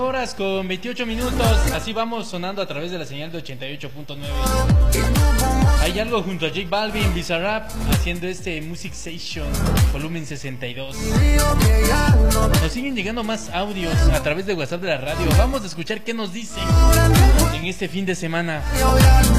horas con 28 minutos. Así vamos sonando a través de la señal de 88.9. Hay algo junto a J Balvin, Bizarrap, haciendo este Music Session volumen 62. Nos siguen llegando más audios a través de WhatsApp de la radio. Vamos a escuchar qué nos dicen en este fin de semana.